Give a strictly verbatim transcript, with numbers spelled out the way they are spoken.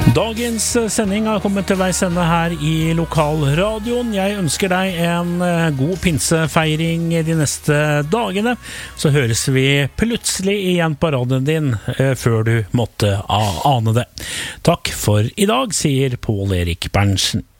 Dagens sending har kommet til veis ende her i lokalradioen. Jeg ønsker deg en god pinsefeiring de neste dagene. Så høres vi plutselig igjen på radioen din før du måtte ane det. Takk for i dag, sier Pål Erik Berntsen.